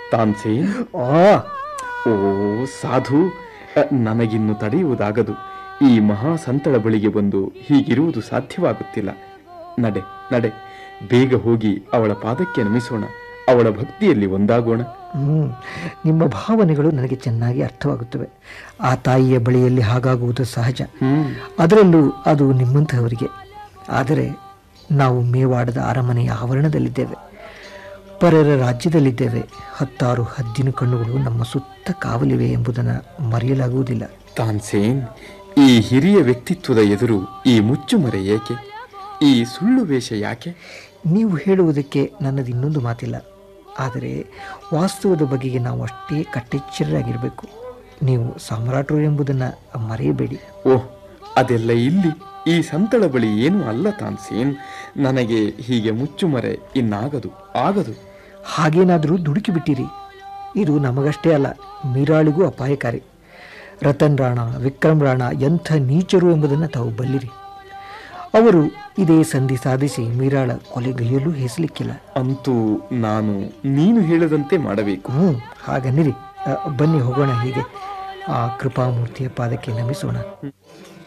ತಾನ್ಸೇನ್. ಓ ಸಾಧು, ನನಗಿನ್ನು ತಡೆಯುವುದಾಗದು. ಈ ಮಹಾ ಸಂತಳ ಬಳಿಗೆ ಬಂದು ಹೀಗಿರುವುದು ಸಾಧ್ಯವಾಗುತ್ತಿಲ್ಲ. ನಡೆ ನಡೆ, ಬೇಗ ಹೋಗಿ ಅವಳ ಪಾದಕ್ಕೆ ನಮಿಸೋಣ, ಅವಳ ಭಕ್ತಿಯಲ್ಲಿ ಒಂದಾಗೋಣ. ನಿಮ್ಮ ಭಾವನೆಗಳು ನನಗೆ ಚೆನ್ನಾಗಿ ಅರ್ಥವಾಗುತ್ತವೆ. ಆ ತಾಯಿಯ ಬಳಿಯಲ್ಲಿ ಹಾಗಾಗುವುದು ಸಹಜ, ಅದರಲ್ಲೂ ಅದು ನಿಮ್ಮಂತಹವರಿಗೆ. ಆದರೆ ನಾವು ಮೇವಾಡದ ಅರಮನೆಯ ಆವರಣದಲ್ಲಿದ್ದೇವೆ, ಪರರ ರಾಜ್ಯದಲ್ಲಿದ್ದೇವೆ. 10 ಹದ್ದಿನ ಕಣ್ಣುಗಳು ನಮ್ಮ ಸುತ್ತ ಕಾವಲಿವೆ ಎಂಬುದನ್ನು ಮರೆಯಲಾಗುವುದಿಲ್ಲ. ತಾನ್ಸೇನ್, ಈ ಹಿರಿಯ ವ್ಯಕ್ತಿತ್ವದ ಎದುರು ಈ ಮುಚ್ಚುಮರೆ ಏಕೆ? ಈ ಸುಳ್ಳು ವೇಷ ಯಾಕೆ? ನೀವು ಹೇಳುವುದಕ್ಕೆ ನನ್ನದು ಇನ್ನೊಂದು ಮಾತಿಲ್ಲ. ಆದರೆ ವಾಸ್ತವದ ಬಗೆಗೆ ನಾವು ಅಷ್ಟೇ ಕಟ್ಟೆಚ್ಚರರಾಗಿರಬೇಕು. ನೀವು ಸಾಮ್ರಾಟರು ಎಂಬುದನ್ನು ಮರೆಯಬೇಡಿ. ಓಹ್, ಅದೆಲ್ಲ ಇಲ್ಲಿ ಈ ಸಂತಳ ಬಳಿ ಏನೂ ಅಲ್ಲ ತಾನ್ಸೇನ್. ನನಗೆ ಹೀಗೆ ಮುಚ್ಚುಮರೆ ಇನ್ನಾಗದು, ಆಗದು. ಹಾಗೇನಾದರೂ ದುಡುಕಿಬಿಟ್ಟಿರಿ. ಇದು ನಮಗಷ್ಟೇ ಅಲ್ಲ, ಮೀರಾಳಿಗೂ ಅಪಾಯಕಾರಿ. ರತನ್ ರಾಣ, ವಿಕ್ರಮ್ ರಾಣ ಎಂಥ ನೀಚರು ಎಂಬುದನ್ನು ತಾವು ಬಲ್ಲಿರಿ. ಅವರು ಇದೇ ಸಂಧಿ ಸಾಧಿಸಿ ಮೀರಾಳ ಕೊಲೆಗೈಯಲ್ಲೂ ಹೆಸಲಿಕ್ಕಿಲ್ಲ. ಅಂತೂ ನೀನು ಹೇಳದಂತೆ ಮಾಡಬೇಕು. ಹಾಗನ್ನಿರಿ. ಬನ್ನಿ ಹೋಗೋಣ. ಹೀಗೆ ಆ ಕೃಪಾಮೂರ್ತಿಯ ಪಾದಕ್ಕೆ ನಮಿಸೋಣ.